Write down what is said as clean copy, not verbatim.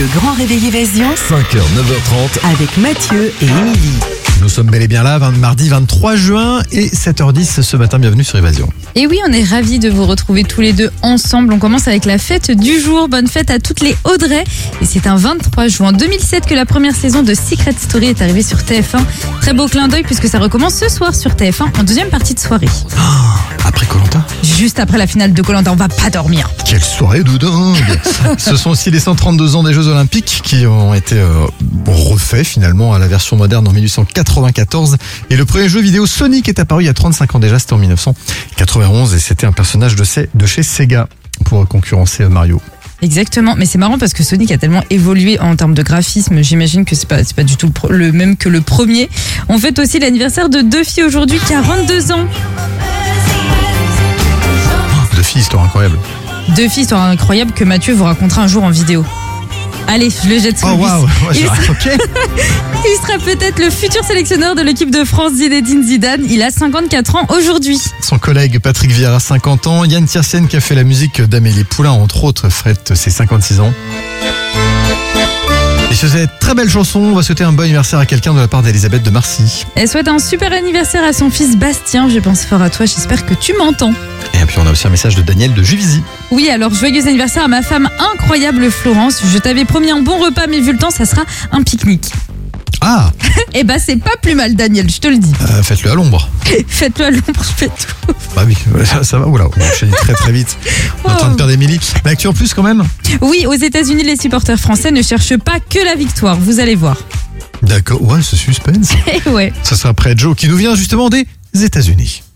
Le grand réveil Évasion 5h, 9h30. avec Mathieu et Émilie. Nous sommes bel et bien là, mardi 23 juin et 7h10 ce matin. Bienvenue sur Évasion. Et oui, on est ravis de vous retrouver tous les deux ensemble. On commence avec la fête du jour. Bonne fête à toutes les Audrey. Et c'est un 23 juin 2007 que la première saison de Secret Story est arrivée sur TF1. Très beau clin d'œil puisque ça recommence ce soir sur TF1 en deuxième partie de soirée. Après Koh-Lanta. Juste après la finale de Koh-Lanta, on va pas dormir. Quelle soirée de dingue. Ce sont aussi les 132 ans des Jeux Olympiques qui ont été refaits finalement à la version moderne en 1894. Et le premier jeu vidéo Sonic est apparu il y a 35 ans déjà, c'était en 1991 et c'était un personnage de chez Sega pour concurrencer Mario. Exactement, mais c'est marrant parce que Sonic a tellement évolué en termes de graphisme, j'imagine que c'est pas du tout le même que le premier. On fête aussi l'anniversaire de deux filles aujourd'hui, 42 ans. Deux filles, histoire incroyable. Deux filles sont incroyables que Mathieu vous racontera un jour en vidéo. Allez, je le jette sous le Oh bus. waouh, ok. Il sera peut-être le futur sélectionneur de l'équipe de France, Zinedine Zidane. Il a 54 ans aujourd'hui. Son collègue Patrick Vieira, 50 ans. Yann Tiersen qui a fait la musique d'Amélie Poulain, entre autres, fête ses 56 ans. Et sur cette très belle chanson, on va souhaiter un bon anniversaire à quelqu'un de la part d'Elisabeth de Marcy. Elle souhaite un super anniversaire à son fils Bastien. Je pense fort à toi, j'espère que tu m'entends. Et puis on a aussi un message de Daniel de Juvisy. Oui, alors joyeux anniversaire à ma femme incroyable Florence. Je t'avais promis un bon repas, mais vu le temps, ça sera un pique-nique. Ah, Eh ben, c'est pas plus mal, Daniel, je te le dis. faites-le à l'ombre. Faites-le à l'ombre, je fais tout. Bah oui, ça va, oula, on enchaîne très très vite. On est en train de perdre Émilie. Mais actu en plus quand même. Oui, aux États-Unis, les supporters français ne cherchent pas que la victoire. Vous allez voir. D'accord, ouais, ce suspense. Eh ouais. Ça sera après Joe qui nous vient justement des États-Unis.